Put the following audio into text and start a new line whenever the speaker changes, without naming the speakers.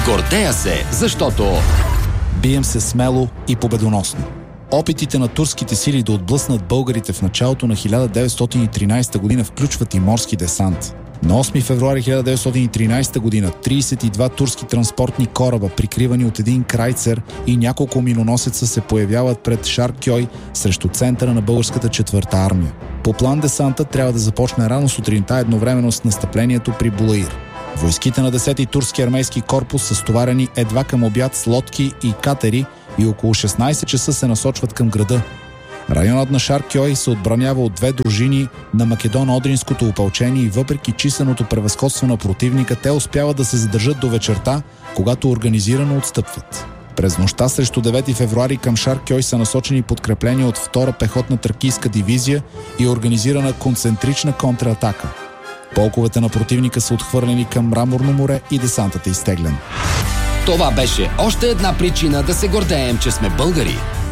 Гордея се, защото
бием се смело и победоносно. Опитите на турските сили да отблъснат българите в началото на 1913 година включват и морски десант. На 8 февруари 1913 година 32 турски транспортни кораба, прикривани от един крайцер и няколко миноносеца, се появяват пред Шаркьой срещу центъра на българската 4-та армия. По план десанта трябва да започне рано сутринта едновременно с настъплението при Булаир. Войските на 10-ти турски армейски корпус са стоварени едва към обяд с лодки и катери и около 16 часа се насочват към града. Районът на Шаркьой се отбранява от 2 дружини на Македоно-Одринското опълчение и въпреки численото превъзходство на противника, те успяват да се задържат до вечерта, когато организирано отстъпват. През нощта срещу 9 февруари към Шаркьой са насочени подкрепления от 2-ра пехотна тракийска дивизия и организирана концентрична контратака. Полковете на противника са отхвърлени към Мраморно море и десантът е изтеглен.
това беше още една причина да се гордеем, че сме българи.